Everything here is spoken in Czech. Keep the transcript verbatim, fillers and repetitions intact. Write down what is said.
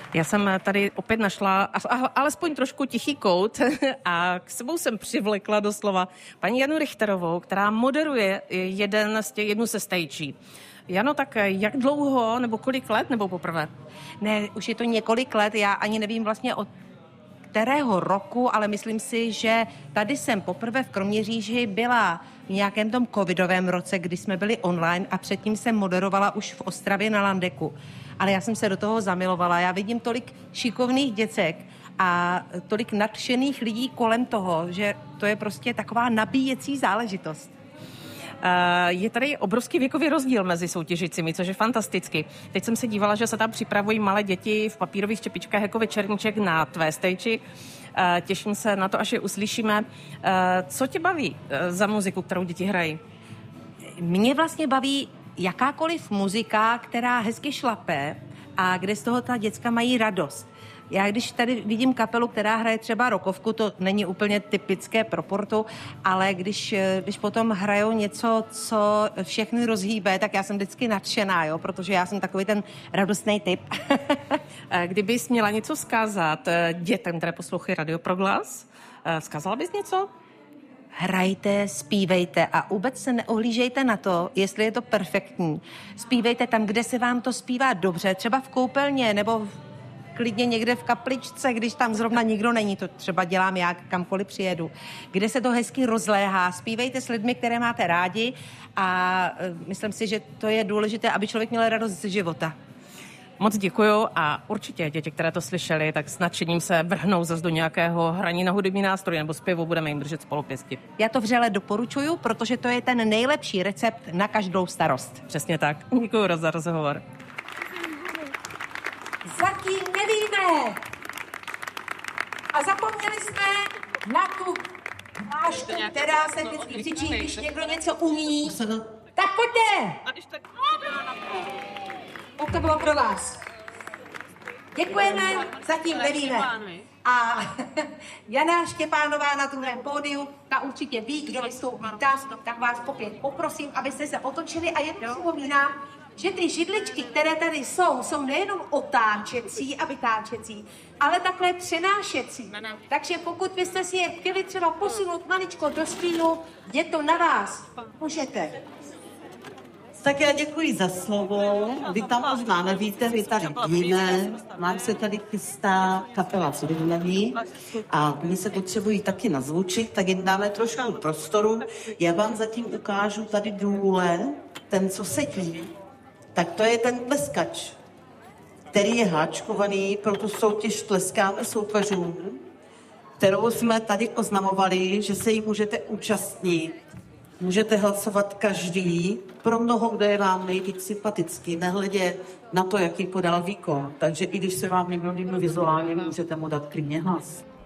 Já jsem tady opět našla alespoň trošku tichý kout a k sebou jsem přivlekla doslova paní Janu Richterovou, která moderuje jeden z těch, jednu ze stage. Jano, tak jak dlouho, nebo kolik let, nebo poprvé? Ne, už je to několik let, já ani nevím vlastně od kterého roku, ale myslím si, že tady jsem poprvé v Kroměříži byla v nějakém tom covidovém roce, kdy jsme byli online a předtím jsem moderovala už v Ostravě na Landeku. Ale já jsem se do toho zamilovala. Já vidím tolik šikovných děcek a tolik nadšených lidí kolem toho, že to je prostě taková nabíjecí záležitost. Je tady obrovský věkový rozdíl mezi soutěžícími, což je fantasticky. Teď jsem se dívala, že se tam připravují malé děti v papírových čepičkách jako večerníček na tvé stage. Těším se na to, až je uslyšíme. Co tě baví za muziku, kterou děti hrají? Mě vlastně baví jakákoliv muzika, která hezky šlape a kde z toho ta děcka mají radost. Já když tady vidím kapelu, která hraje třeba rockovku, to není úplně typické pro Portu, ale když, když potom hrajou něco, co všechny rozhýbe, tak já jsem vždycky nadšená, jo, protože já jsem takový ten radostný typ. Kdybys měla něco vzkázat dětem, které poslouchají Radio Proglas, vzkázala bys něco? Hrajte, zpívejte a vůbec se neohlížejte na to, jestli je to perfektní. Zpívejte tam, kde se vám to zpívá dobře, třeba v koupelně nebo klidně někde v kapličce, když tam zrovna nikdo není, to třeba dělám já, kamkoliv přijedu, kde se to hezky rozléhá. Zpívejte s lidmi, které máte rádi a myslím si, že to je důležité, aby člověk měl radost z života. Moc děkuju a určitě děti, které to slyšeli, tak s nadšením se vrhnou zase do nějakého hraní na hudební nástroj nebo zpěvu, budeme jim držet spolupěsti. Já to vřele doporučuju, protože to je ten nejlepší recept na každou starost. Přesně tak. Děkuju za rozhovor. Zatím nevíme. A zapomněli jsme na tu hlášku, která se vždycky křičí, když někdo něco umí. Tak pojďte! Tak to bylo pro vás. Děkujeme, zatím nevíme. A Jana Štěpánová na druhém pódiu, ta určitě ví, kdo vystoupí tam, tak vás opět poprosím, abyste se otočili a jen připomínám, že ty židličky, které tady jsou, jsou nejenom otáčecí a vytáčecí, ale takhle přenášecí. Takže pokud byste si je chtěli třeba posunout maličko do stínu, je to na vás. Můžete. Tak já děkuji za slovo. Vy tam možná nevíte, vy tady víme. Nám se tady chystá kapela z Rudlení a my se potřebují taky nazvučit, tak jim dáme trošku prostoru. Já vám zatím ukážu tady důle, ten, co sedí. Tak to je ten tleskač, který je háčkovaný pro tu soutěž Tleskáme soupeřům, kterou jsme tady oznamovali, že se jí můžete účastnit. Můžete hlasovat každý pro mnoho, kdo je vám nejvíc sympatický, nehledě na to, jaký podal výkon. Takže i když se vám někdo líbí vizuálně, můžete mu dát klidně hlas.